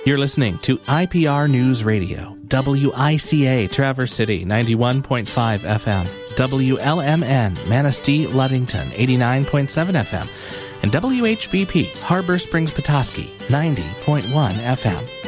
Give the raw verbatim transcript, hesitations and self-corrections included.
You're listening to I P R News Radio, W I C A Traverse City ninety-one point five F M, W L M N Manistee Ludington eighty-nine point seven F M, and W H B P Harbor Springs Petoskey ninety point one F M.